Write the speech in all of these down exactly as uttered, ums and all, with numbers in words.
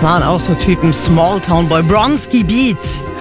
Das waren auch so Typen, Small Town Boy, Bronski Beat.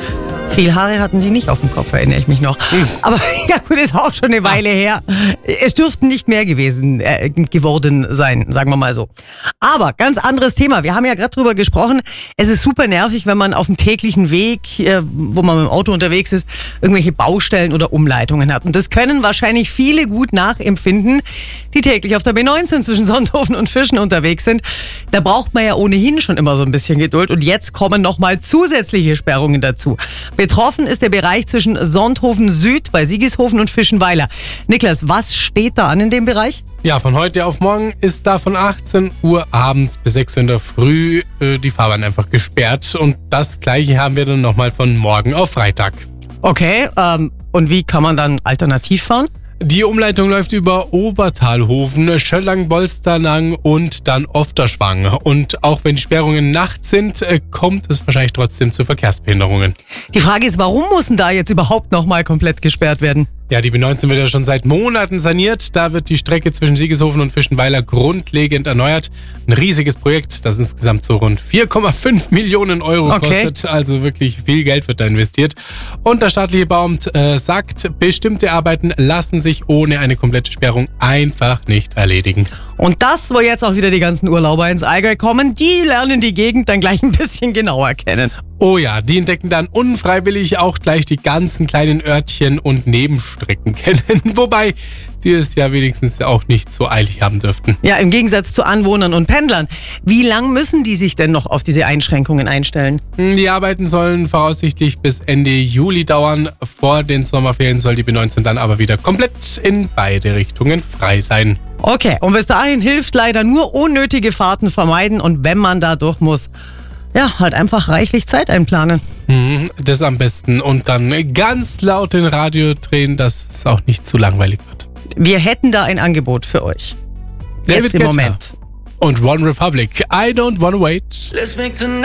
Viel Haare hatten die nicht auf dem Kopf, erinnere ich mich noch. Aber ja gut, ist auch schon eine Weile her. Es dürften nicht mehr gewesen äh, geworden sein, sagen wir mal so. Aber ganz anderes Thema. Wir haben ja gerade drüber gesprochen. Es ist super nervig, wenn man auf dem täglichen Weg, äh, wo man mit dem Auto unterwegs ist, irgendwelche Baustellen oder Umleitungen hat. Und das können wahrscheinlich viele gut nachempfinden, die täglich auf der B neunzehn zwischen Sonthofen und Fischen unterwegs sind. Da braucht man ja ohnehin schon immer so ein bisschen Geduld. Und jetzt kommen nochmal zusätzliche Sperrungen dazu. Betroffen ist der Bereich zwischen Sonthofen Süd bei Siegishofen und Fischenweiler. Niklas, was steht da an in dem Bereich? Ja, von heute auf morgen ist da von achtzehn Uhr abends bis sechs Uhr in der Früh äh, die Fahrbahn einfach gesperrt. Und das Gleiche haben wir dann nochmal von morgen auf Freitag. Okay, ähm, und wie kann man dann alternativ fahren? Die Umleitung läuft über Obertalhofen, Schöllang, Bolsternang und dann Ofterschwang. Und auch wenn die Sperrungen nachts sind, kommt es wahrscheinlich trotzdem zu Verkehrsbehinderungen. Die Frage ist, warum muss denn da jetzt überhaupt nochmal komplett gesperrt werden? Ja, die B neunzehn wird ja schon seit Monaten saniert. Da wird die Strecke zwischen Siegishofen und Fischenweiler grundlegend erneuert. Ein riesiges Projekt, das insgesamt so rund vier Komma fünf Millionen Euro Okay. kostet. Also wirklich viel Geld wird da investiert. Und der staatliche Bauamt äh, sagt, bestimmte Arbeiten lassen sich ohne eine komplette Sperrung einfach nicht erledigen. Und das, wo jetzt auch wieder die ganzen Urlauber ins Allgäu kommen, die lernen die Gegend dann gleich ein bisschen genauer kennen. Oh ja, die entdecken dann unfreiwillig auch gleich die ganzen kleinen Örtchen und Nebenstrecken kennen. Wobei die es ja wenigstens auch nicht so eilig haben dürften. Ja, im Gegensatz zu Anwohnern und Pendlern. Wie lang müssen die sich denn noch auf diese Einschränkungen einstellen? Die Arbeiten sollen voraussichtlich bis Ende Juli dauern. Vor den Sommerferien soll die B neunzehn dann aber wieder komplett in beide Richtungen frei sein. Okay, und bis dahin hilft leider nur unnötige Fahrten vermeiden und wenn man da durch muss, ja, halt einfach reichlich Zeit einplanen. Mhm, das am besten. Und dann ganz laut den Radio drehen, dass es auch nicht zu langweilig wird. Wir hätten da ein Angebot für euch. David Jetzt im Guetta Moment. und One Republic. I don't wanna wait. Let's make tonight